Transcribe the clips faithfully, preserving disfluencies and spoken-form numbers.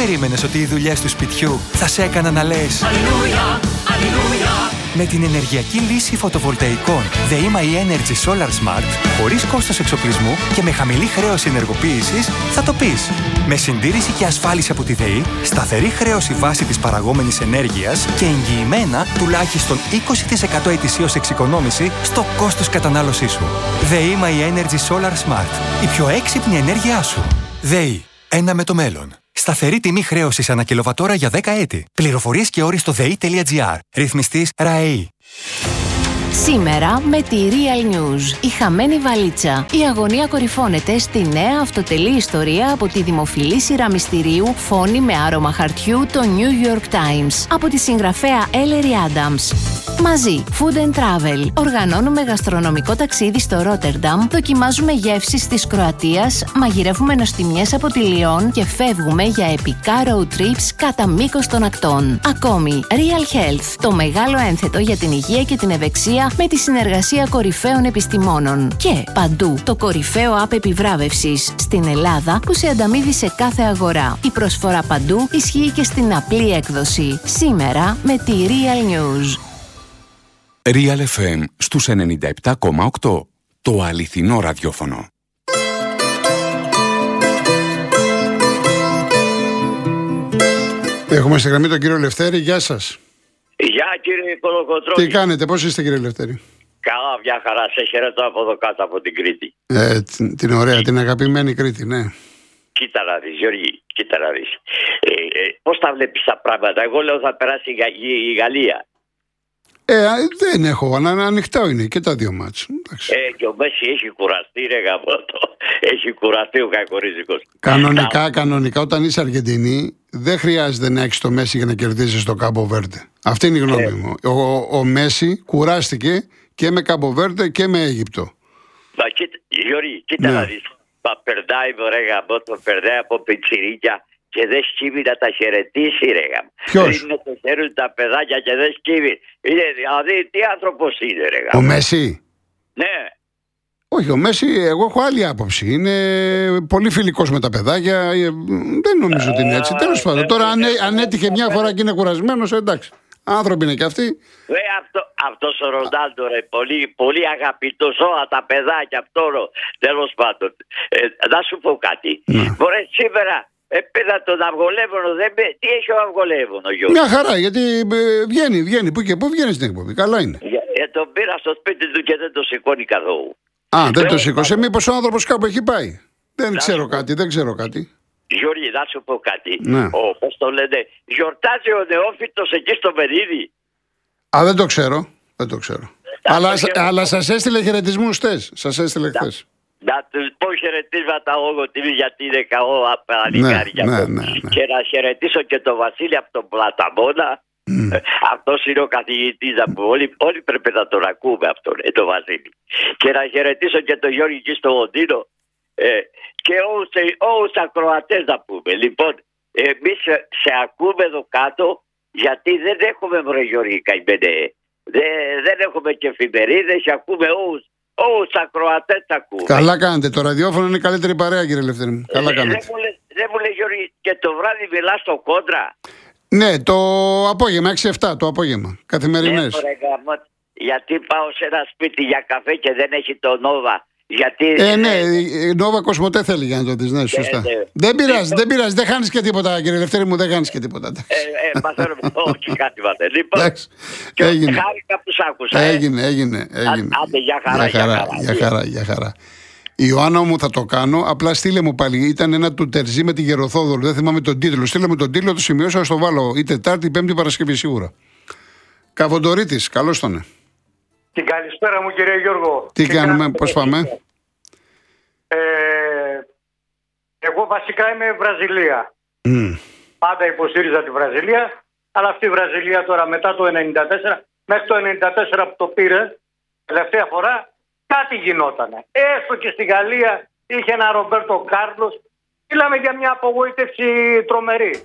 περίμενες ότι οι δουλειές του σπιτιού θα σε έκαναν να λες Αλληλούια, Αλληλούια? Με την ενεργειακή λύση φωτοβολταϊκών ΔΕΗ Energy Solar Smart, χωρίς κόστος εξοπλισμού και με χαμηλή χρέωση ενεργοποίησης, θα το πεις. Με συντήρηση και ασφάλιση από τη ΔΕΗ, σταθερή χρέωση βάση της παραγόμενης ενέργειας και εγγυημένα τουλάχιστον είκοσι τοις εκατό ετησίως εξοικονόμηση στο κόστος κατανάλωσής σου. ΔΕΗ Energy Solar Smart. Η πιο έξυπνη ενέργειά σου. ΔΕΗ. Ένα με το μέλλον. Σταθερή τιμή χρέωσης ανά κιλοβατόρα για δέκα έτη. Πληροφορίες και όροι στο δei.gr. Ρυθμιστής ΡΑΕΗ. Σήμερα με τη Real News. Η χαμένη βαλίτσα. Η αγωνία κορυφώνεται στη νέα αυτοτελή ιστορία από τη δημοφιλή σειρά μυστηρίου Φόνη με άρωμα χαρτιού, το New York Times, από τη συγγραφέα Ellery Adams. Μαζί, Food and Travel. Οργανώνουμε γαστρονομικό ταξίδι στο Ρότερνταμ, δοκιμάζουμε γεύσεις της Κροατίας, μαγειρεύουμε νοστιμιές από τη Λιόν και φεύγουμε για επικά road trips κατά μήκος των ακτών. Ακόμη, Real Health, το μεγάλο ένθετο για την υγεία και την ευεξία με τη συνεργασία κορυφαίων επιστημόνων. Και παντού, το κορυφαίο app επιβράβευσης στην Ελλάδα που σε ανταμείβει σε κάθε αγορά. Η προσφορά παντού ισχύει και στην απλή έκδοση. Σήμερα με τη Real News. Real εφ εμ στους ενενήντα επτά κόμμα οκτώ. Το αληθινό ραδιόφωνο. Έχουμε στη γραμμή τον κύριο Λευτέρη. Γεια σας. Γεια κύριε Κολοκοτρώνη. Τι κάνετε, πώς είστε κύριε Λευτέρη? Καλά, μια χαρά. Σε χαιρετώ από εδώ κάτω από την Κρήτη. Ε, την ωραία, την αγαπημένη Κρήτη, ναι. Κοίτα να δεις, Γιώργη, κοίτα να δεις. Ε, ε, πώς τα βλέπεις τα πράγματα? Εγώ λέω θα περάσει η, Γα, η, η Γαλλία. Ε, δεν έχω, ανα, ανοιχτά είναι και τα δύο μάτς. Ε, και ο Μέση έχει κουραστεί ρε γαμώτο. Έχει κουραστεί ο κακορίζικος. Κανονικά, κανονικά όταν είσαι Αργεντινή δεν χρειάζεται να έχεις το Μέση για να κερδίσεις το Κάμπο Βέρντε. Αυτή είναι η γνώμη ε. μου. Ο, ο, ο Μέση κουράστηκε και με Κάμπο Βέρντε και με Αίγυπτο. Μα κοίτα, Γιώργη, κοίτα ναι. να δεις. Μα περνάει ρε γαμώτο, περνάει από πιτσιρίκια και δεν σκύβει να τα χαιρετήσει ρε γαμ. Ποιος? Είναι το χέρι τα παιδάκια και δεν σκύβει. Είναι, δηλαδή τι άνθρωπος είναι ρε γαμ. Ο Μέση? Ναι. Όχι, ο Μέση, εγώ έχω άλλη άποψη. Είναι πολύ φιλικός με τα παιδάκια. Δεν νομίζω ότι είναι έτσι. Τέλος πάντων, τώρα αν, αν έτυχε μια φορά και είναι κουρασμένος, εντάξει. Άνθρωποι είναι κι αυτοί. Ε, αυτό, αυτός ο Ρονάλντο ρε, πολύ, πολύ αγαπητός, όλα τα παιδάκια, αυτό τέλος πάντων. Ε, να σου πω κάτι. Μπορεί σήμερα πήρα τον αυγολεύωνο, δεν, τι έχει ο αυγολεύωνο, Γιώργο? Μια χαρά, γιατί ε, βγαίνει, βγαίνει. Πού και πού βγαίνει στην εκπομπή. Καλά είναι. Ε, τον πήρα στο σπίτι του και δεν το σηκώνει καθόλου. Α, δεν το σήκωσε. Μήπως ο άνθρωπος κάπου έχει πάει? Δεν ξέρω κάτι, δεν ξέρω κάτι. Γιώργη, να σου πω κάτι. Ναι. Ο, πώς το λένε, γιορτάζει ο νεόφυτος εκεί στο Μερίδι. Α, δεν το ξέρω. Δεν το ξέρω. αλλά, αλλά σας έστειλε χαιρετισμούς χτες. Σας έστειλε χτες. Να του πω χαιρετίσματα εγώ τιμή γιατί είναι καλό παλικάρια. Ναι, ναι, ναι, ναι. Και να χαιρετήσω και τον Βασίλη από τον Πλαταμόνα. Mm. Αυτός είναι ο καθηγητής που όλοι, όλοι πρέπει να τον ακούμε αυτόν, ε, τον Βασίλη. Και να χαιρετήσω και τον Γιώργη εκεί στο Λονδίνο. Ε, και όλους, όλους τους ακροατές να πούμε. Λοιπόν, εμείς σε, σε ακούμε εδώ κάτω γιατί δεν έχουμε μωρέ Γιώργη καημένε. Δεν, δεν έχουμε και εφημερίδες και ακούμε όλους. Όλους τους ακροατές τα ακούμε. Καλά κάνετε. Το ραδιόφωνο είναι η καλύτερη παρέα κύριε Λευτέρη μου. Καλά ε, κάνετε. Δεν μου, λέ, μου λέει Γιώργη και το βράδυ μιλάς στο κόντρα. Ναι, το απόγευμα, έξι επτά το απόγευμα. Καθημερινές. Ναι, γιατί πάω σε ένα σπίτι για καφέ και δεν έχει το Νόβα. Γιατί... Ε, ναι, η Νόβα Κοσμοτέ θέλει για να το δεις, ναι, σωστά. Ε, ναι. Δεν πειράζει, δεν πειράζει, δεν χάνεις και τίποτα, κύριε Λευτέρη μου, δεν χάνεις και τίποτα. Ε, ε, μαθαίνω, όχι κάτι μαθαίνω. Λοιπόν, έγινε. Χάρηκα που σ' άκουσα. Έγινε, έγινε, έγινε. Άντε, για χαρά, για χαρά. Για χαρά, για χαρά. Η Ιωάννα μου θα το κάνω, απλά στείλε μου πάλι. Ήταν ένα του Τερζή με τη Γεροθόδωρο, δεν θυμάμαι τον τίτλο. Στείλε μου τον τίτλο, το σημειώσα, να το βάλω ή Τετάρτη, Πέμπτη, Παρασκευή σίγουρα. Καβοντορίτης, καλώς τον. Την καλησπέρα μου κύριε Γιώργο. Τι κάνουμε, πώς πάμε? Ε, εγώ βασικά είμαι Βραζιλία. Mm. Πάντα υποστήριζα τη Βραζιλία, αλλά αυτή η Βραζιλία τώρα μετά το ενενήντα τέσσερα, μέχρι το ενενήντα τέσσερα που το πήρε, τελευταία φορά, κάτι γινότανε. Έστω και στη Γαλλία είχε ένα Ρομπέρτο Κάρλος. Μιλάμε για μια απογοήτευση τρομερή.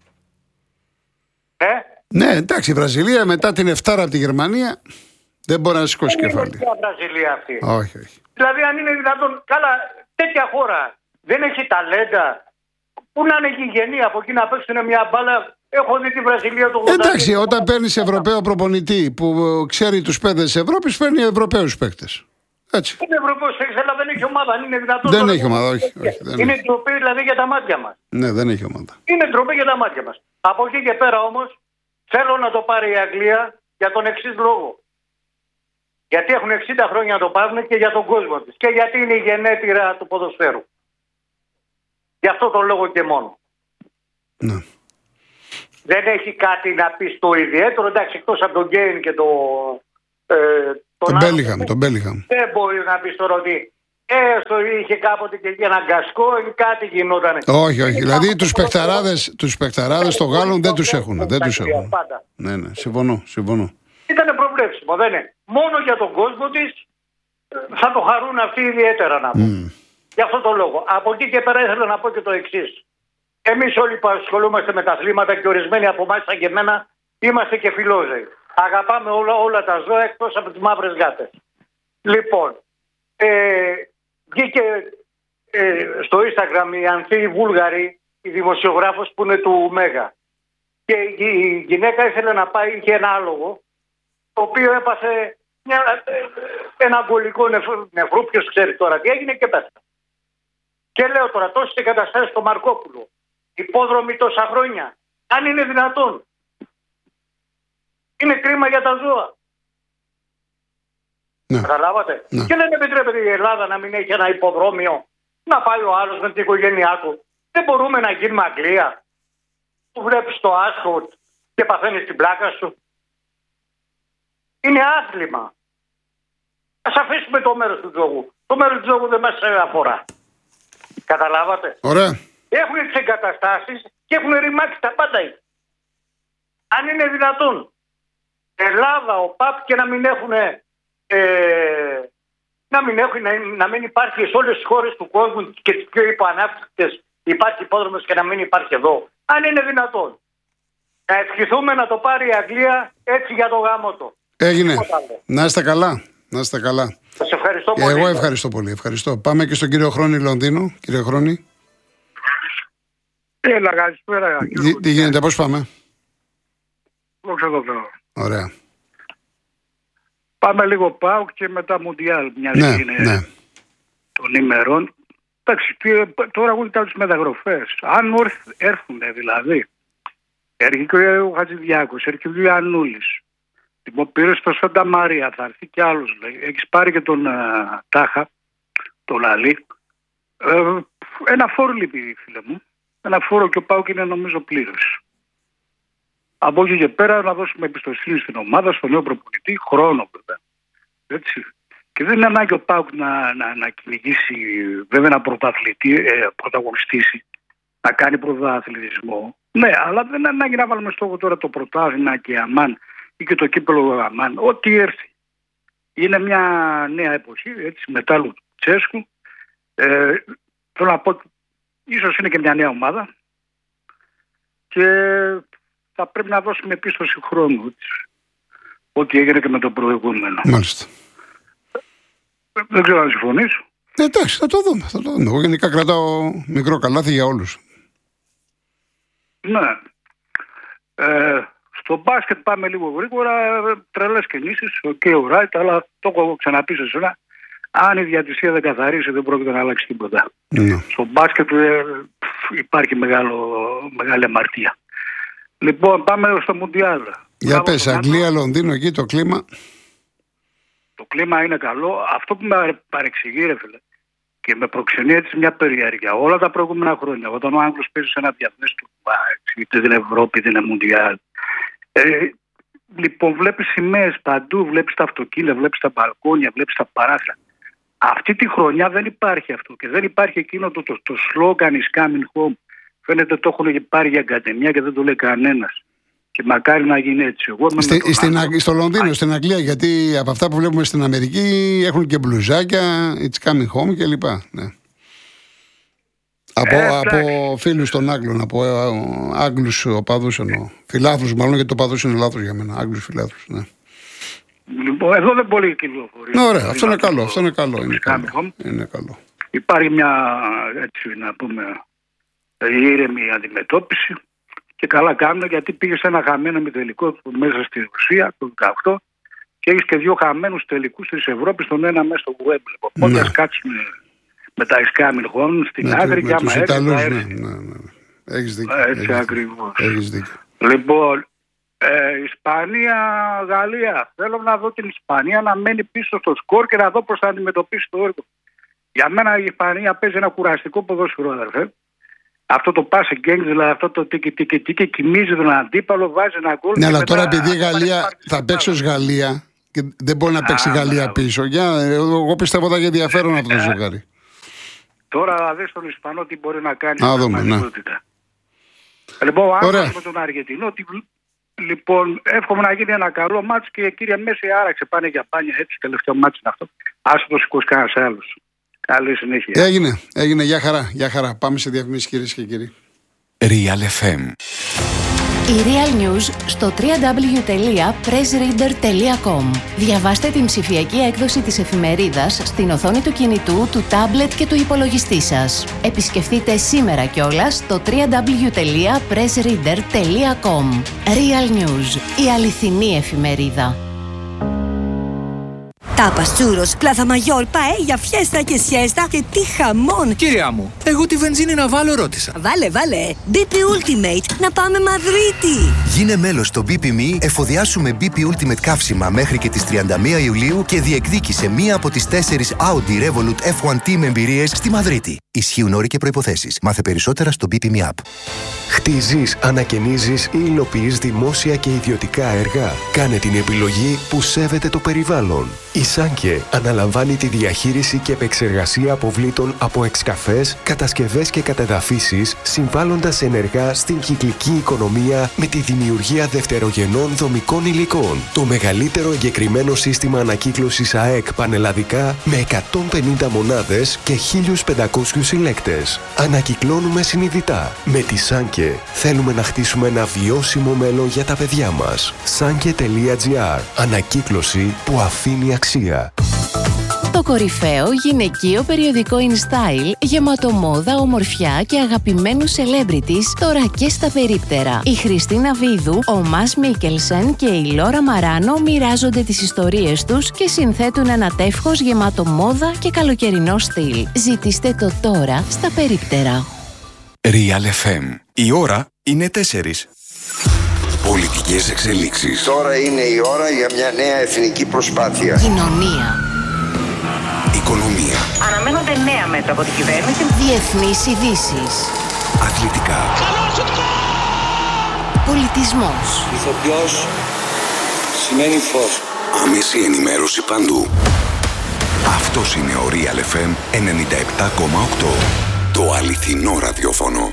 Ε? Ναι, εντάξει, η Βραζιλία μετά την εφτάρα από τη Γερμανία δεν μπορεί να σηκώσει κεφάλι. Δεν είναι η Βραζιλία αυτή. Όχι, όχι. Δηλαδή αν είναι δυνατόν, καλά, τέτοια χώρα δεν έχει ταλέντα. Πού να είναι γηγενή από εκεί να παίξουν μια μπάλα. Έχω δει τη Βραζιλία του ογδόντα. Εντάξει, όταν παίρνει Ευρωπαίο προπονητή που ξέρει τους παίκτες της Ευρώπης, φέρνει Ευρωπαίους παίκτες. Έτσι. Είναι Ευρωπαίος παίκτης, αλλά δεν έχει ομάδα. Αν είναι δυνατόν. Δεν έχει ομάδα, όχι. όχι δεν είναι έχει. ντροπή δηλαδή για τα μάτια μας. Ναι, δεν έχει ομάδα. Είναι ντροπή για τα μάτια μας. Από εκεί και πέρα όμως θέλω να το πάρει η Αγγλία για τον εξής λόγο. Γιατί έχουν εξήντα χρόνια να το πάρουν και για τον κόσμο της. Και γιατί είναι η γενέτειρα του ποδοσφαίρου. Γι' αυτό τον λόγο και μόνο. Ναι. Δεν έχει κάτι να πει στο ιδιαίτερο. Εντάξει, εκτός από τον Γκέιν και το, ε, τον Μπέλιγχαμ. Τον Μπέλιγχαμ. Δεν μπορεί να πει τώρα ότι έστω είχε κάποτε και εκεί έναν κασκό ή κάτι γινόταν. Όχι, όχι. Δηλαδή τους παιχταράδες, τους παιχταράδες των Γάλλων δεν τους έχουν. Δεν τους έχουν. Ναι, ναι. Συμφωνώ. συμφωνώ. Ήταν προβλέψιμο, δεν είναι. Μόνο για τον κόσμο της θα το χαρούν αυτοί ιδιαίτερα να πω. Mm. Γι' αυτό το λόγο. Από εκεί και πέρα ήθελα να πω και το εξής. Εμείς όλοι που ασχολούμαστε με τα αθλήματα και ορισμένοι από εμάς σαν και εμένα είμαστε και φιλόζωοι. Αγαπάμε όλα, όλα τα ζώα εκτός από τις μαύρες γάτες. Λοιπόν, ε, βγήκε ε, στο Instagram η Ανθή Βούλγαρη, η δημοσιογράφος που είναι του Μέγα. Και η, η γυναίκα ήθελε να πάει, είχε ένα άλογο, το οποίο έπαθε μια, ένα αγκολικό νεφρού, ποιος ξέρει τώρα τι έγινε και πέθανε. Και λέω τώρα τόσες εγκαταστάσεις στο Μαρκόπουλο, υπόδρομοι τόσα χρόνια, αν είναι δυνατόν. Είναι κρίμα για τα ζώα. Ναι. Καταλάβατε. Ναι. Και δεν επιτρέπεται η Ελλάδα να μην έχει ένα υποδρόμιο, να πάει ο άλλος με την οικογένειά του. Δεν μπορούμε να γίνουμε Αγγλία. Που βλέπεις το άσχολ και παθαίνεις την πλάκα σου. Είναι άθλημα. Ας αφήσουμε το μέρος του τζόγου. Το μέρος του τζόγου δεν μας αφορά. Καταλάβατε. Ωραία. Έχουν τις εγκαταστάσεις και έχουν ρημάξει τα πάντα. Αν είναι δυνατόν. Ελλάδα, ο ΠΑΠ και να μην έχουν ε, να, μην έχουν, να, να μην υπάρχει σε όλες τις χώρες του κόσμου και τις πιο υποανάπτυκτες υπάρχει υπόδρομος και να μην υπάρχει εδώ. Αν είναι δυνατόν. Να ευχηθούμε να το πάρει η Αγγλία έτσι για το γάμο του. Έγινε. Να είστε καλά. Να είστε καλά. Σας ευχαριστώ πολύ. Εγώ ευχαριστώ πολύ. Ευχαριστώ. Πάμε και στον κύριο Χρόνη Λονδίνο. Κύριε Χρόνη. Έλα, καλησπέρα. Τι, τι γίνεται, πώς πάμε? Δόξα τω Θεώ. Ωραία. Πάμε λίγο ΠΑΟΚ και μετά Μουντιάλ. Μια ναι, είναι ναι. των ημερών. Εντάξει, τώρα εγώ κοιτάω τις μεταγραφές. Αν έρθουν δηλαδή, έρχεται ο Χατζηδιάκος, έρχεται ο Ιαννούλης, πήρε στο Σάντα Μαρία, θα έρθει κι άλλος. Έχεις πάρει και τον uh, Τάχα, τον Λαλή. Ε, ένα φόρο λείπει, φίλε μου. Ένα φόρο και ο ΠΑΟΚ είναι νομίζω πλήρως. Από εκεί και πέρα να δώσουμε εμπιστοσύνη στην ομάδα, στον νέο προπονητή, χρόνο βέβαια. Έτσι. Και δεν είναι ανάγκη ο ΠΑΟΚ να, να, να κυνηγήσει, βέβαια να πρωταθλητή, ε, πρωταγωνιστήσει, να κάνει πρωταθλητισμό. Ναι, αλλά δεν είναι ανάγκη να βάλουμε στόχο τώρα το πρωτάθλημα και αμάν ή και το κύπελο αμάν. Ό,τι έρθει. Είναι μια νέα εποχή, έτσι, μετά Λουτσέσκου. Ε, θέλω να πω, ίσως είναι και μια νέα ομάδα και θα πρέπει να δώσουμε πίστοση χρόνου. Έτσι. Ό,τι έγινε και με το προηγούμενο. Μάλιστα. Δεν ξέρω αν συμφωνήσω. Ε, εντάξει, θα το δούμε. Θα το δούμε. Εγώ γενικά κρατάω μικρό καλάθι για όλους. Ναι. Ε, στο μπάσκετ πάμε λίγο γρήγορα. Τρελές κινήσεις. Οκ, okay, right, αλλά το έχω ξαναπεί σε εσένα. Αν η διατησία δεν καθαρίσει, δεν πρόκειται να αλλάξει τίποτα. Ναι. Στο μπάσκετ ε, υπάρχει μεγάλο, μεγάλη αμαρτία. Λοιπόν, πάμε στο Μουντιάλ. Για πες, Αγγλία, Λονδίνο, εκεί το κλίμα. Το κλίμα είναι καλό. Αυτό που με παρεξηγεί, ρε φίλε, και με προξενεί έτσι μια περιέργεια όλα τα προηγούμενα χρόνια, όταν ο Άγγλος παίζει σε ένα διεθνές τουρνουά, είτε την Ευρώπη, είτε την Μουντιάλ. Ε, λοιπόν, βλέπεις σημαίες παντού, βλέπεις τα αυτοκίνητα, βλέπεις τα μπαλκόνια, βλέπεις τα παράθυρα. Αυτή τη χρονιά δεν υπάρχει αυτό και δεν υπάρχει εκείνο το, το, το slogan is coming home. Φαίνεται το έχουν πάρει για ακαδημία και δεν το λέει κανένας. Και μακάρι να γίνει έτσι. Εγώ Στη, στην, Α, στο Λονδίνο, στην Αγγλία, γιατί από αυτά που βλέπουμε στην Αμερική έχουν και μπλουζάκια, it's coming home κλπ. Ναι. Από, Ε, από φίλους των Άγγλων, από ε, Άγγλους οπαδούς εννοώ. Φιλάθλους μάλλον, γιατί το οπαδούς είναι λάθος για μένα. Άγγλους φιλάθλους, ναι. Λοιπόν, εδώ δεν πολύ κυκλοφορεί. Ναι, ωραία, αυτό είναι καλό. Αυτό είναι καλό. Είναι Coming καλό. home. Είναι καλό. Υπάρχει μια, έτσι να πούμε, η ήρεμη αντιμετώπιση. Και καλά κάνουν, γιατί πήγε σε ένα χαμένο ημιτελικό μέσα στη Ρωσία το δεκαοκτώ και έχει και δύο χαμένους τελικούς της Ευρώπης, τον ένα μέσα στο Wembley. Οπότε Ναι. ας κάτσουν με τα Ισκάμιλχον στην Με άκρη του- και με άμα τους έρθει, Ιταλούς, θα ναι, έρθει. ναι, ναι. Έχεις δίκιο. Έτσι έχεις δίκιο. ακριβώς. Έχεις δίκιο. Λοιπόν, ε, Ισπανία, Γαλλία. Θέλω να δω την Ισπανία να μένει πίσω στο σκορ και να δω πώς θα αντιμετωπίσει το έργο. Για μένα η Ισπανία παίζει ένα κουραστικό ποδόσφαιρο, αδερφέ. Αυτό το pass against, δηλαδή αυτό το τίκι τίκι τίκι, κοιμίζει τον αντίπαλο, βάζει ένα γκολ. Ναι, και αλλά μετά τώρα επειδή η θα Γαλλία υπάρξει θα την παίξει ως μπάλα. Γαλλία και δεν μπορεί να παίξει η Α, Γαλλία μπράβο. πίσω. Για, εγώ πιστεύω θα έχει ενδιαφέρον αυτό το ζευγάρι. Τώρα θα δεις τον Ισπανό τι μπορεί να κάνει. Α, στην δούμε, ναι. πραγματικότητα. Λοιπόν, Ωραία. άκουσα με τον Αργεντινό. Τι... Λοιπόν, εύχομαι να γίνει ένα καλό μάτς και κύριε Μέση άραξε. Πάνε για πάνια έτσι, τελευταίο μάτς είναι αυτό. Άσε το σηκώσει κανένας άλλος. Καλή συνέχεια. Έγινε, έγινε. Γεια χαρά, γεια χαρά. Πάμε σε διαφημίσεις, κυρίες και κύριοι. Real εφ εμ. Η Real News στο double-u double-u double-u τελεία press reader τελεία com. Διαβάστε την ψηφιακή έκδοση της εφημερίδας στην οθόνη του κινητού, του τάμπλετ και του υπολογιστή σας. Επισκεφτείτε σήμερα κιόλας το double-u double-u double-u τελεία press reader τελεία com. Real News, η αληθινή εφημερίδα. Τάπας, τσούρος, πλάθα μαγιόρ, παέλια, φιέστα και σιέστα και τι χαμόν! Κυρία μου, εγώ τη βενζίνη να βάλω ρώτησα. Βάλε, βάλε! μπι πι Ultimate, να πάμε Μαδρίτη! Γίνε μέλος στο μπι πι εμ ι, εφοδιάσου με μπι πι Ultimate καύσιμα μέχρι και τις τριάντα μία Ιουλίου και διεκδίκησε μία από τις τέσσερις Audi Revolut εφ ουάν τι με εμπειρίες στη Μαδρίτη. Ισχύουν όροι και προϋποθέσεις. Μάθε περισσότερα στο μπι πι εμ ι App. Χτίζεις, ανακαινίζεις ή υλοποιείς δημόσια και ιδιωτικά έργα. Κάνε την επιλογή που σέβεται το περιβάλλον. Η Σάνκε αναλαμβάνει τη διαχείριση και επεξεργασία αποβλήτων από εξκαφές, κατασκευές και κατεδαφίσεις, συμβάλλοντας ενεργά στην κυκλική οικονομία με τη δημιουργία δευτερογενών δομικών υλικών. Το μεγαλύτερο εγκεκριμένο σύστημα ανακύκλωσης ΑΕΚ πανελλαδικά με εκατόν πενήντα μονάδες και χίλιους πεντακόσιους συλλέκτες. Ανακυκλώνουμε συνειδητά. Με τη Σάνκε θέλουμε να χτίσουμε ένα βιώσιμο μέλλον για τα παιδιά μας. Σάνκε τελεία τζι άρ. Ανακύκλωση που αφήνει αξία. Το κορυφαίο γυναικείο περιοδικό InStyle, γεμάτο μόδα, ομορφιά και αγαπημένους celebrities, τώρα και στα περίπτερα. Η Χριστίνα Βίδου, ο Μας Μίκελσεν και η Λόρα Μαράνο μοιράζονται τις ιστορίες τους και συνθέτουν ένα τεύχος γεμάτο μόδα και καλοκαιρινό στυλ. Ζητήστε το τώρα στα περίπτερα. Real εφ εμ. Η ώρα είναι τέσσερις. Πολιτικές εξελίξεις. Τώρα είναι η ώρα για μια νέα εθνική προσπάθεια. Κοινωνία. Οικονομία. Αναμένονται νέα μέτρα από την κυβέρνηση. Διεθνείς ειδήσεις. Αθλητικά. Πολιτισμός. Ηθοποιός σημαίνει φως. Άμεση ενημέρωση παντού. Αυτός είναι ο Real εφ εμ ενενήντα επτά κόμμα οκτώ. Το αληθινό ραδιόφωνο.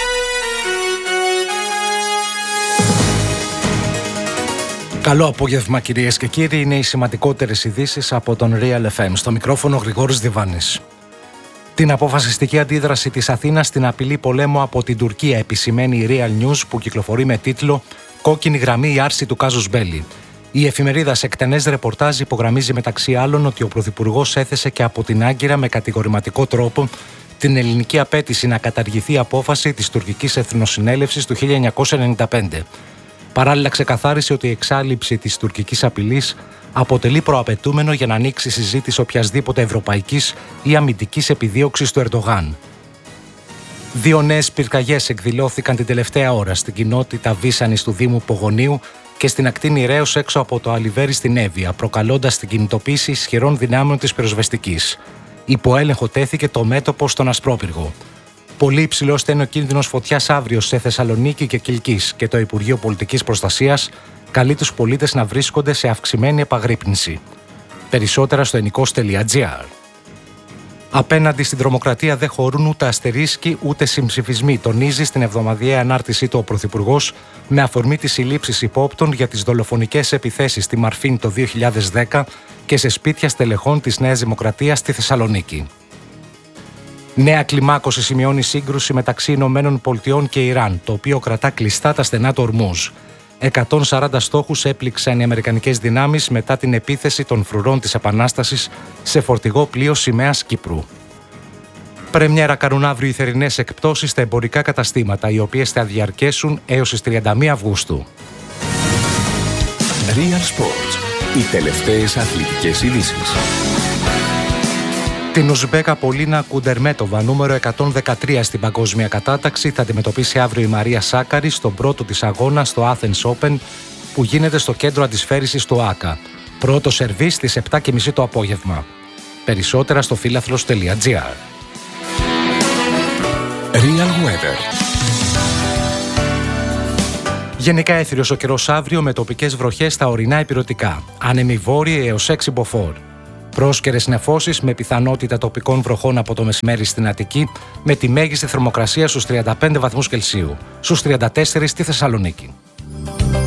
Καλό απόγευμα κυρίες και κύριοι, είναι οι σημαντικότερες ειδήσεις από τον Real εφ εμ. Στο μικρόφωνο Γρηγόρης Διβάνης. Την αποφασιστική αντίδραση της Αθήνας στην απειλή πολέμου από την Τουρκία επισημαίνει η Real News που κυκλοφορεί με τίτλο «Κόκκινη γραμμή η άρση του κάζους μπέλι». Η εφημερίδα σε εκτενές ρεπορτάζ υπογραμμίζει μεταξύ άλλων ότι ο Πρωθυπουργός έθεσε και από την Άγκυρα με κατηγορηματικό τρόπο την ελληνική απέτηση να καταργηθεί η απόφαση της τουρκικής εθνοσυνέλευσης του χίλια εννιακόσια ενενήντα πέντε. Παράλληλα, ξεκαθάρισε ότι η εξάλειψη της τουρκικής απειλής αποτελεί προαπαιτούμενο για να ανοίξει συζήτηση οποιασδήποτε ευρωπαϊκής ή αμυντικής επιδίωξης του Ερντογάν. Δύο νέες πυρκαγιές εκδηλώθηκαν την τελευταία ώρα στην κοινότητα Βίσανης του Δήμου Πογονίου και στην ακτή Νηραίος έξω από το Αλιβέρι στην Εύβοια, προκαλώντας την κινητοποίηση ισχυρών δυνάμεων της πυροσβεστικής. Υπό έλεγχο τέθηκε το μέτωπο στον Ασπρόπυργο. Πολύ υψηλός θα είναι ο κίνδυνος φωτιάς αύριο σε Θεσσαλονίκη και Κιλκής και το Υπουργείο Πολιτικής Προστασίας καλεί τους πολίτες να βρίσκονται σε αυξημένη επαγρύπνηση. Περισσότερα στο ενικός τελεία τζι άρ. Απέναντι στην τρομοκρατία δεν χωρούν ούτε αστερίσκοι ούτε συμψηφισμοί, τονίζει στην εβδομαδιαία ανάρτησή του ο Πρωθυπουργός με αφορμή τις συλλήψεις υπόπτων για τις δολοφονικές επιθέσεις στη Μαρφίν το δύο χιλιάδες δέκα και σε σπίτια στελεχών της Νέας Δημοκρατίας στη Θεσσαλονίκη. Νέα κλιμάκωση σημειώνει σύγκρουση μεταξύ Ηνωμένων Πολιτειών και Ιράν, το οποίο κρατά κλειστά τα στενά του Ορμούζ. εκατόν σαράντα στόχους έπληξαν οι αμερικανικές δυνάμεις μετά την επίθεση των φρουρών της Επανάστασης σε φορτηγό πλοίο σημαίας Κύπρου. Πρεμιέρα κάνουν αύριο οι θερινές εκπτώσεις στα εμπορικά καταστήματα, οι οποίες θα διαρκέσουν έως τις τριάντα μία Αυγούστου. Real Sports. Οι τελευταίες αθλητικές ειδήσεις. Την Ουσμπέκα Πολίνα Κουντερμέτοβα, νούμερο εκατόν δεκατρία στην παγκόσμια κατάταξη, θα αντιμετωπίσει αύριο η Μαρία Σάκαρη στον πρώτο της αγώνα στο Athens Open, που γίνεται στο κέντρο αντισφαίρησης του ΆΚΑ. Πρώτο σερβίς στις επτά και μισή το απόγευμα. Περισσότερα στο φίλαθλος τελεία τζι άρ. Real Weather. Γενικά έθριος ο καιρός αύριο με τοπικές βροχές στα ορεινά ηπειρωτικά. Άνεμοι βόρειοι έως έξι μποφόρ. Πρόσκαιρες νεφώσεις με πιθανότητα τοπικών βροχών από το μεσημέρι στην Αττική, με τη μέγιστη θερμοκρασία στους τριάντα πέντε βαθμούς Κελσίου, στους τριάντα τέσσερα στη Θεσσαλονίκη.